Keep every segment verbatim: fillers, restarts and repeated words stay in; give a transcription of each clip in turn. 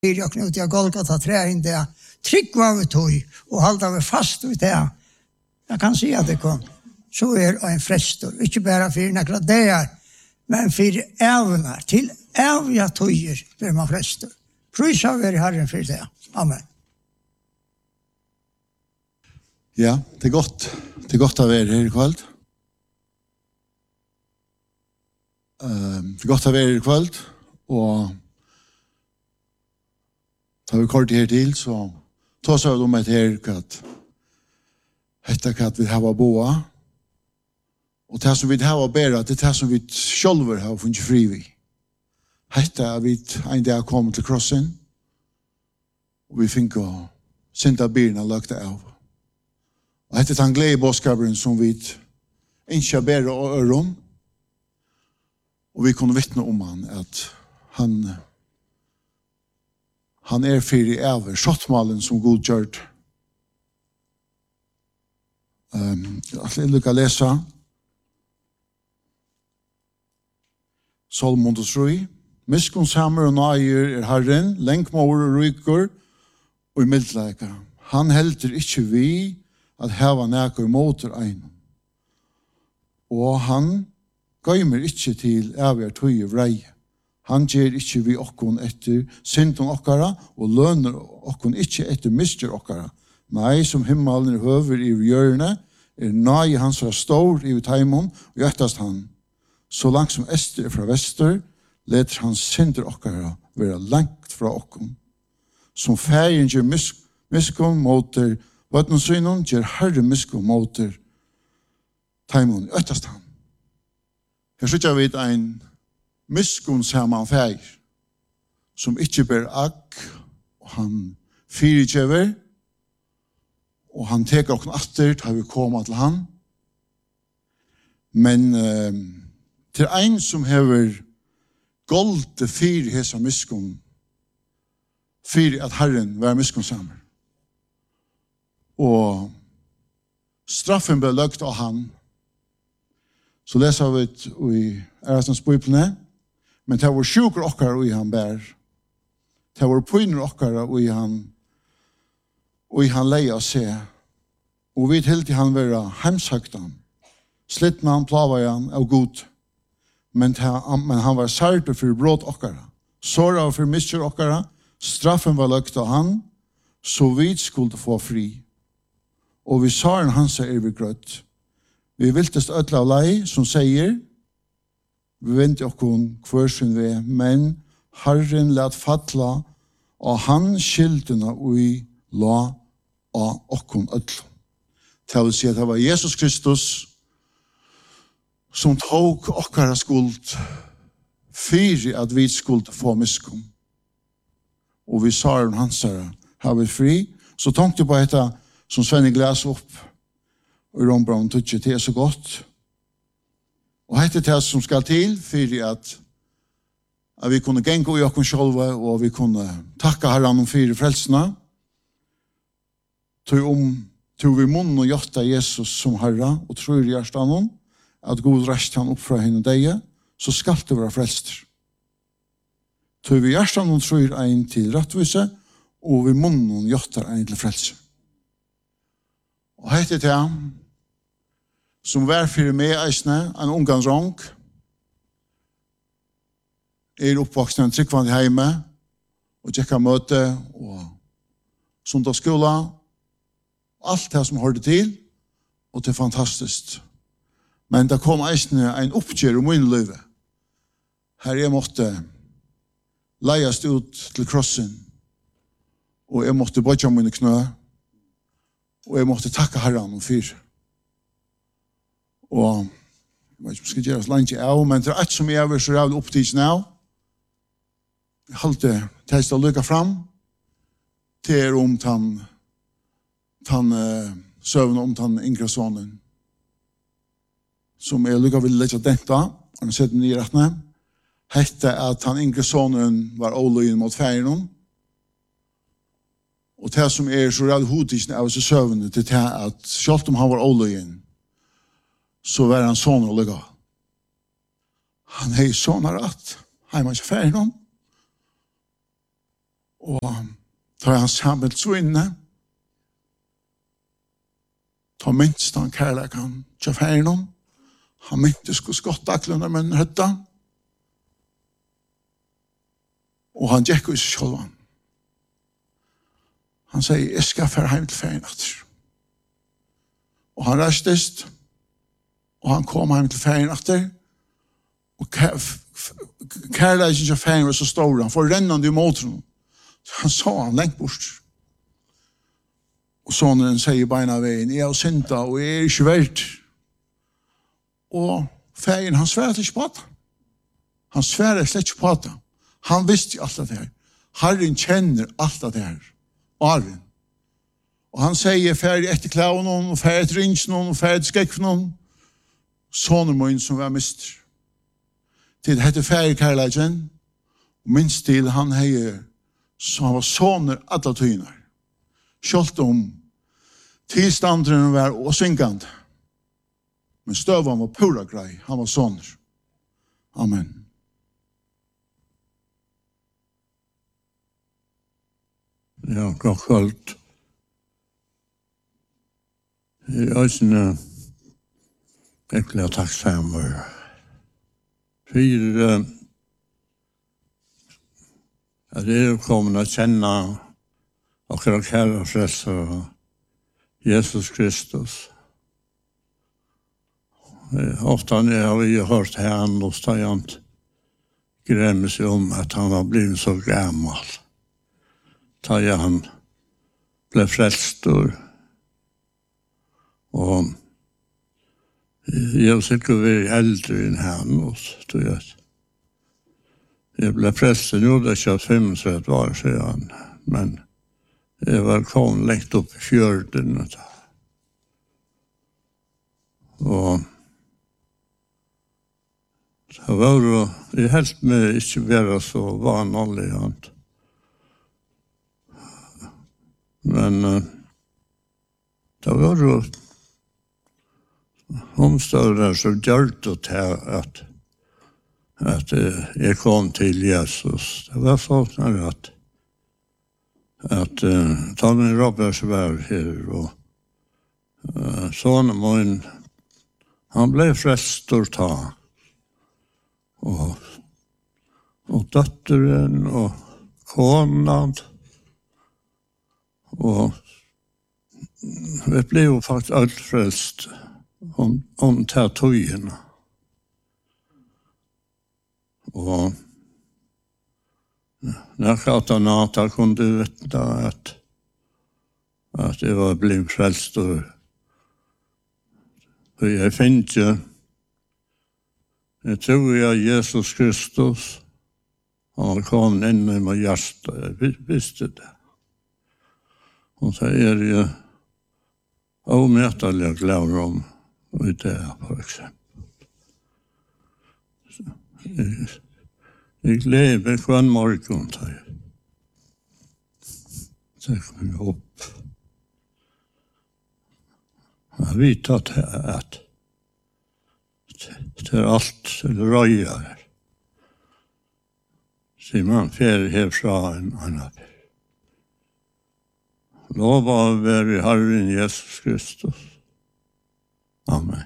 jag knut jag Golgata trä in där. Tryck var vi tog och hålla vi fast vid det. Jag kan säga att det kom. Så är en frestor. Inte bara för några dagar. Men för ävnar. Till ävja tojer blir man frestor. Prisa vi Herren för det. Amen. Ja, det är gott. Det är gott att vara här ikväll. Uh, det är gott att vara här ikväll. Och tar vi kort här till så tar så de ett här att detta kan vi ha boa. Och det som vi har bära, det är det som vi själva har funnit fri vid. Detta är vi en dag kommer till krossen. Och vi finner att synda byrna lagt av. Og dette er den gledebåskaperen som vi ikke er bedre å øre om. Og vi kunne vittne om han, at han, han er fyrir over sottmalen som god gjørt. Um, jeg lukker å lese. Salmon og Troi. Miskun samer og nøyer er Herren, lenkmål og ryker og i mildleika. Han helter ikke vi at heva nækker motor ein. Og han gøymer ikkje til evig tøye vrei. Han gjer ikkje vi okkon etter synden okkara, og løner okkon ikkje etter mister okkara. Nei, som himmelen er høver i hjørne, er nei hans var stor i taimon, og hjertast han. Så langt som Ester er fra vester, leter hans synder okkara være langt fra okkon. Som ferien gjer misk miskon moter Vatnum synon ger herre misku moter taimon öttast han. Her sykja vi ein miskun saman feir som ikkje ber akk og han fyrirgjever og han teker okken atter til vi koma til han. Men uh, til ein som hever golde fyr hesa miskun fyr at herren var miskun saman. Og straffen ble løgt av han. Så leser vi i Erastens bøyplene. Men det var sjuker okkar og i han bær. Det var pøyner okkar og i han og i han leie å se. Og vi til til han være hemsøktan. Slittna han, plava han av god. Men, men han var særpe for brot okkar. Såra for mister okkar. Straffen var løgt av han. Så vi skulle få fri. Og vi sa en hans er vi grøtt. Vi viltest ødla av lei som sier, vi venter okkon hver sin vi, men Herren let fatla og han skyldene vi la av okkon ødla. Det vil si at det var Jesus Kristus som tok okkara skuld fyrir at vi skulle få miskom. Og vi sa en hans er har vi fri, så tenkte på dette som Svenny glas opp og Rombraun tutsi, det er så godt. Og dette er det som skal til for at, at vi kunne genge i okken sjølve og vi kunne takka herren om fire frelsene. Tog om tog vi munnen og hjertet Jesus som herre og tror i hjertet han at god rest han opp fra henne deg, så skal det være frelster. Tog vi hjertet han tror en til rettvise og vi munnen og hjertet en til frelser. Og hette til ham, som var fyrir meg eisne, en ungansrong, er oppvoksen en tryggvann i heime, og tjekka møte, og sundagsskola, alt det som hørte til, og det er fantastisk. Men det kom eisne en oppgjør om min liv, her jeg måtte leiast ut til krossen, og jeg måtte bodja mine knø, og jeg måtte takka herran om fyr. Og jeg vet ikke om jeg skal gjøre oss langt av, men det er et som jeg er så rævlig opptids nå. Jeg halte testa å lykke fram til om tann tann uh, søvn om tann yngre sonen som jeg lykke vil lette denta og han sette den i rettene. Hette at tann yngre sonen var åløyen mot ferien. Og det som er så rævlig hodisen av seg søvnene til det at selv om han var åløyen så var han sånn å lykke. Han er sånn rett. Han er ikke ferdig noen. Og tar han samlet så inne, tar minst han kærlekan til feiren, han myntes hos skottaklene med en høtta, og han gikk i seg selv. Han sier, jeg skal fære hjem til feiren etter. Og han restest, og han kom hjem til feiren etter, og kærlekan til feiren var så stor, han får rennende i motoren. Han sa han lengt bort. Og sonen sier beina veien, jeg har synda, og jeg er ikke verdt. Og feiren, han sværet ikke på det. Han sværet slett ikke på det. Han visste alt det her. Herren kjenner alt det her. Arven. Og han sier, ferdig etter klaven, og ferdig etter ringen, og ferdig etter skekken, sonen min som var mister. Til det heter ferdig kærleggen, og minst til han heier, så han var soner alle tøyner. Kjølt om tilstanderen var åsynkende. Men støven var pura grei. Han var soner. Amen. Ja, godt kvalt. Jeg er også en ekkelig takksammer. For uh, at jeg er kommet å kjenne akkurat kjære frelser Jesus Kristus. Eh, ofte har vi hørt han og stajant gremme seg om at han har blivit så gammal. Da han ble frelst og og jeg var sikkert vært eldre enn han og tog jeg jeg ble frelst nå det ikke femogtrettitre år siden men jeg var kommet lengt opp i fjørden og og det var jo jeg helst med ikke være så vanlig annet. Men uh, det var jo omstående som gjør det til at, at uh, jeg kom til Jesus. Det var sånn at at uh, Tommy Roberts var her og uh, sånne min han ble frelst og ta og og døtteren og konan og vi ble jo faktisk alt frelst om, om tertøyene. Og når jeg nata kunne du vite at at jeg var blitt frelst og og jeg finner ikke jeg tror jeg Jesus Kristus han kom inn i mitt hjerte jeg visste det. Og så er det omøtelig glad om i det, for eksempel. Jeg, jeg lever hver morgen, så jeg. Så jeg kommer opp. Jeg vet at at det er alt til røyer. Sier man fer herfra en annen. Lova å være Herren Jesus Kristus. Amen.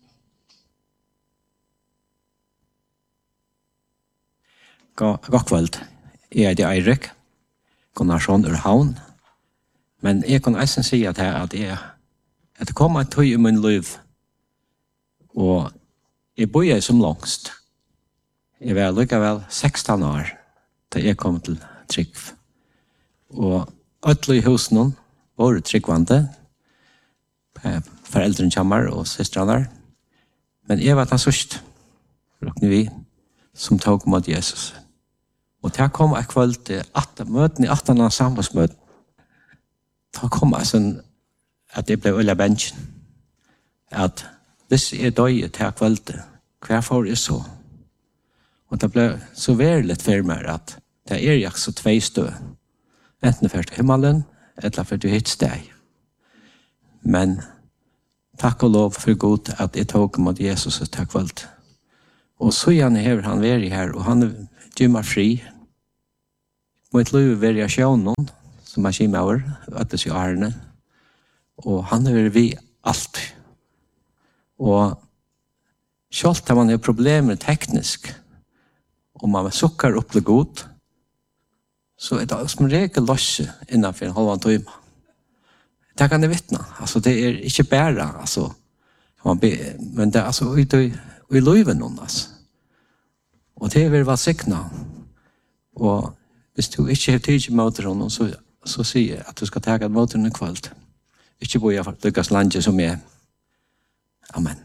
God kveld. Jeg er det Eirik, Gunnarsson ur Havn. Men jeg kan eisen si at jeg at jeg at det kom et tøy i min liv og jeg bor jeg som langst. Jeg var likevel sekstan år da jeg kom til Trygg. Og alle i husen var tryggvande, foreldren kommer og systrene. Men jeg var den sørst, råkner vi, som tog mot Jesus. Og til jeg kom et kveld til møten i attende samfunnsmøten, da kom jeg sånn at jeg ble øye bensjen. At hvis jeg døde til jeg kveld, hva får jeg så? Og det ble så veldig for meg at det er jeg så tvei stø. Enten for til himmelen, eller for til hitt steg. Men takk og lov for god at jeg tok mot Jesus til kveld. Og så gjerne hever han vært her, og han gjør meg fri. mot liv variasjonen, som er kjimauer, øttes i årene, og han er vi alt. Og selv om man har problemer teknisk, og man sukker opp det godt, så er det som regel løse innenfor en halvann time. Det kan jeg vittne. Altså, det er ikke bare, altså, man be, men det er altså ute i, i løven noen, altså. Og det vil være sikna. Og hvis du ikke har tid til motoren, så, så sier jeg at du skal ta motoren i kveld. Ikke bo jeg lykkes landet som jeg. Amen.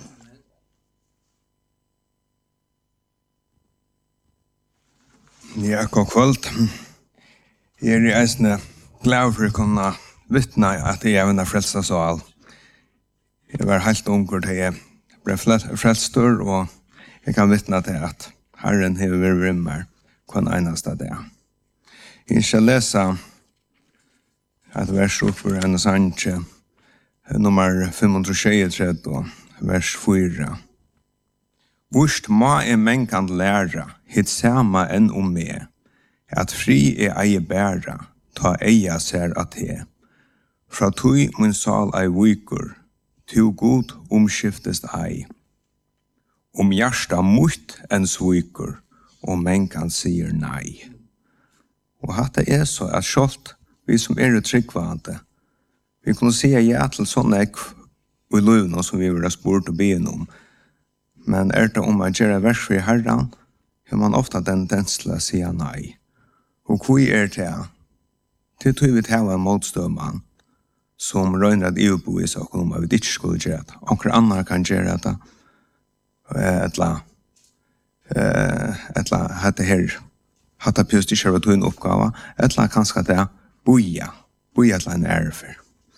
Ja, god kveld. Jeg er i eisende glad for å kunne vittne at jeg er under frelst så all. Jeg var helt unger til jeg ble frelstor, og jeg kan vittne til at Herren har vært rymmer hver eneste dag. Jeg skal lese et vers opp for hennes andre, nummer fem hundre tjuetre, vers fire. Vurst ma er mennkant læra, hitt sama enn om meg, at fri er eie bæra, ta eia ser at he. Fra tui min sal ei vikur, tu god omskiftest ei. Om hjärsta mot en sviker, og mennkant sier nei. Og hatt er så at sjålt, vi som er tryggvande, vi kunne si ja til sånne ekv i løvene som vi vil ha spurt og begynne om, men er det om å gjøre vers for Herren, har man ofta den til å si nei. Og hvor er det? Til tog vi til en motstøvmann som røyner at EU-bo i seg om at vi ikke skulle gjøre det. Anker andre kan gjøre det. Etla, etla, hette her, hette pjøst ikke var en oppgave. Etla kanskje det boja, boja til en ærefer.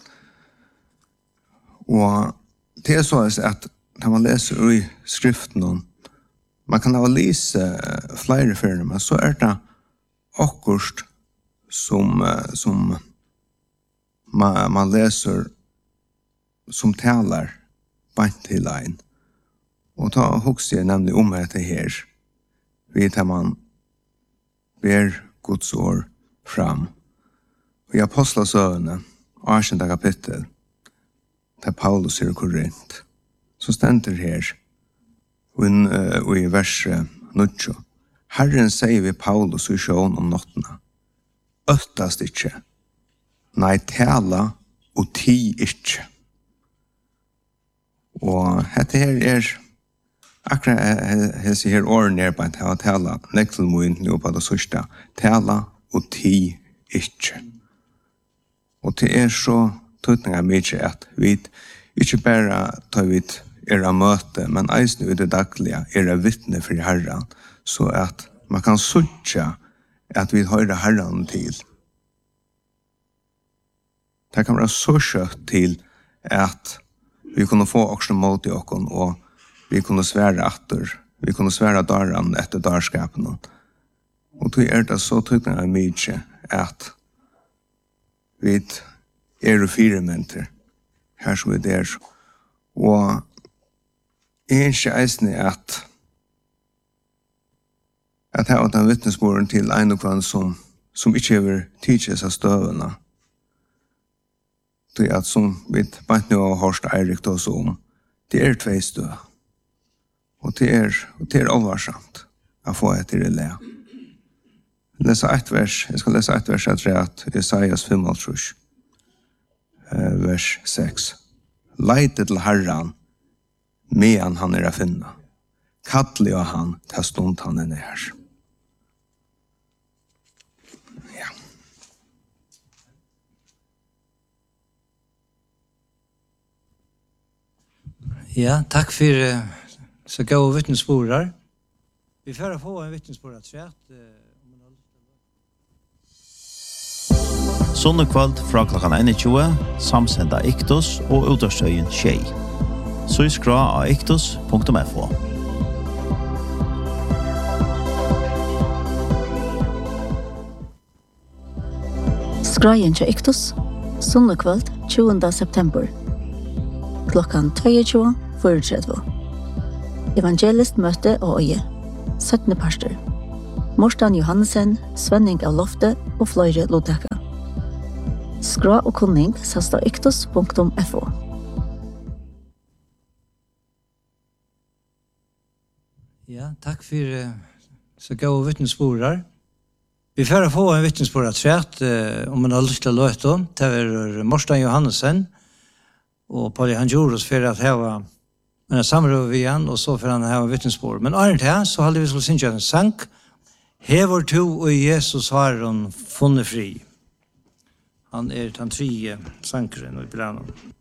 Og det er så at når man leser i skriften, man kan ha lese flere før, men så er det akkurat som, som man, man leser som taler bant til en. Og da husker jeg nemlig om dette her, vet at man ber Guds ord fram. Og i Apostlasøvene, arsjende kapittel, der Paulus er i Korint, så stender her, og i verset nutjo, Herren sier vi Paulus i sjån om nottene, øttast ikke, nei tala og ti ikke. Og dette her er, akkurat jeg sier her åren er på en tala, tala, nektelmoen nå på det sørste, tala og ti ikke. Og det er så tøtninger mye at vi ikke bare tar vi er av møte, men eisen i det daglige er av vittne for Herren, så at man kan søtja at vi hører Herren til. Det kan være så kjøtt til at vi kunne få også mål til oss, og vi kunne svære atter, vi kunne svære døren etter dørskapen. Og det er det så tydelig av mye at vi er fire menter, her som vi der. Og jeg er ikke eisende at at jeg har den vittnesmålen til en og kvann som, som ikke har tidses av støvene. Det er at som vi bare nå har hørt Eirik til oss om, det er tvei støv. Og det er, og det er alvarsamt å få etter i le. Jeg leser et vers, jeg skal lese et vers etter at Isaias fem, vers seks. Leite til Herren, medan han er å finne. Kattelig av han, til stund han er nær. Ja. Ja, takk for uh, så gode vittnesbordar. Vi får få en vittnesbord at svært. Sånne kveld fra klokken tjueen, samsenda Iktos og utårstøyen Tjei. Så i skra av iktos punktum f o. Skrajen til Iktos, sånne kveld tjuende september. Klokkan tjueto førtrettio. Evangelist møte og øye. syttende parster. Morsten Johannesen, Svenning av Lofte og flere loddekker. Skra og kunning sast av iktos punktum fo. Ja, takk for uh, så gode vittnesbordet. Vi får få en vittnesbord trætt uh, om en har lyst til å løte om. Det er Morsten Johannesen og Pauli Hanjoros for at her var en samråd vi igjen, og så for han her var vittnesbord. Men annet her, så hadde vi skulle synge en sang. Hever to og Jesus har han funnet fri. Han er den tredje sankeren og i planen.